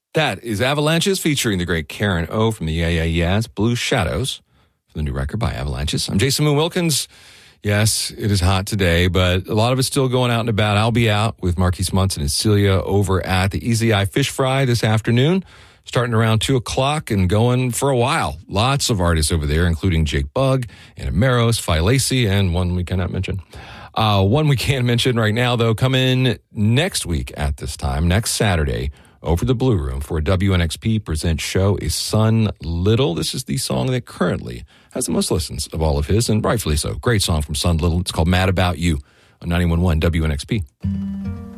That is Avalanches featuring the great Karen O from the Yeah Yeah Yeahs, Blue Shadows, from the new record by Avalanches. I'm Jason Moon Wilkins. Yes, it is hot today, but a lot of it's still going out and about. I'll be out with Marquise Munson and Celia over at the Easy Eye Fish Fry this afternoon, starting around 2 o'clock and going for a while. Lots of artists over there, including Jake Bugg, Anna Meros, Phi Lacey, and one we cannot mention. One we can mention right now, though, come in next week at this time, next Saturday, over the Blue Room for a WNXP Presents show is Son Little. This is the song that currently has the most listens of all of his, and rightfully so. Great song from Son Little. It's called Mad About You on 91.1 WNXP.